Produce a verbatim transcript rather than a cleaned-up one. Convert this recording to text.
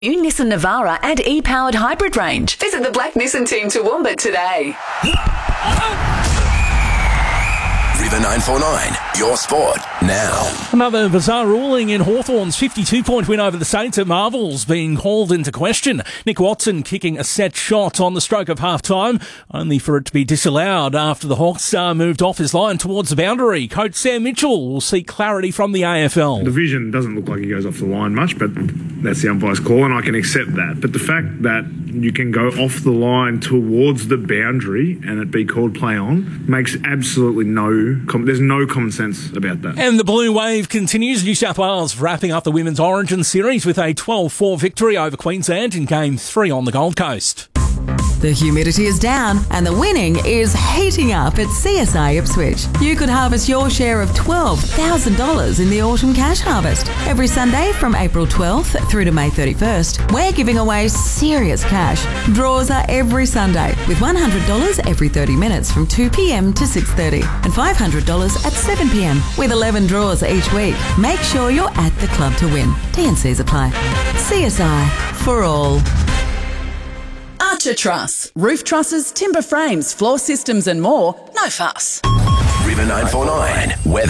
New Nissan Navara and e-powered hybrid range. Visit the Black Nissan team Toowoomba today. River nine four nine, your sport now. Another bizarre ruling in Hawthorn's fifty-two point win over the Saints at Marvels being called into question. Nick Watson kicking a set shot on the stroke of half-time, only for it to be disallowed after the Hawks star moved off his line towards the boundary. Coach Sam Mitchell will seek clarity from the A F L. The vision doesn't look like he goes off the line much, but that's the umpire's call, and I can accept that. But the fact that you can go off the line towards the boundary and it be called play on makes absolutely no... There's no common sense about that. And the Blue Wave continues. New South Wales wrapping up the Women's Origin Series with a twelve four victory over Queensland in Game three on the Gold Coast. The humidity is down and the winning is heating up at C S I Ipswich. You could harvest your share of twelve thousand dollars in the autumn cash harvest. Every Sunday from April twelfth through to May thirty-first, we're giving away serious cash. Draws are every Sunday with one hundred dollars every thirty minutes from two p.m. to six thirty and five hundred dollars at seven p.m. with eleven draws each week. Make sure you're at the club to win. T and Cs apply. C S I for all. Archer Truss. Roof trusses, timber frames, floor systems and more. No fuss. River nine four nine, weather.